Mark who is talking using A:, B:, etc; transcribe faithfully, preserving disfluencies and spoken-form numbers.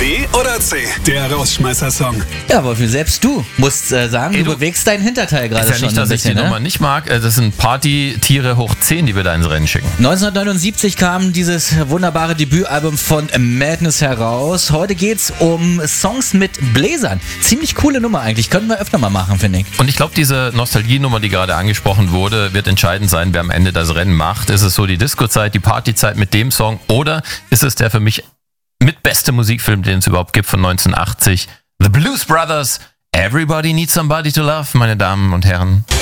A: B oder C? Der Rausschmeißer-Song.
B: Ja, Wolfi, selbst du musst äh, sagen,
C: Ey,
B: du,
C: du
B: bewegst dein Hinterteil gerade
C: Ist ja
B: schon
C: nicht,
B: ein
C: dass ich
B: bisschen,
C: die
B: ne?
C: Nummer nicht mag. Das sind Party-Tiere hoch zehn, die wir da ins Rennen schicken.
B: neunzehnhundertneunundsiebzig kam dieses wunderbare Debütalbum von Madness heraus. Heute geht's um Songs mit Bläsern. Ziemlich coole Nummer eigentlich. Könnten wir öfter mal machen, finde ich.
C: Und ich glaube, diese Nostalgienummer, die gerade angesprochen wurde, wird entscheidend sein, wer am Ende das Rennen macht. Ist es so die Disco-Zeit, die Partyzeit mit dem Song oder ist es der für mich mit beste Musikfilm, den es überhaupt gibt, von neunzehnhundertachtzig? The Blues Brothers, Everybody Needs Somebody to Love, meine Damen und Herren.